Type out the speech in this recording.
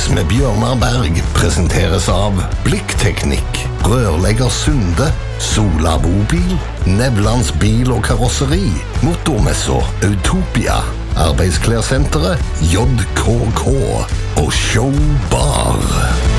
med Bjørnar Berg presenteres av Blikkteknikk, Rørlegger Sunde, Sola Bobil, Nevlands bil- og karosseri, Motormessa, Utopia, Arbeidsklærsenteret, JKK og Showbar.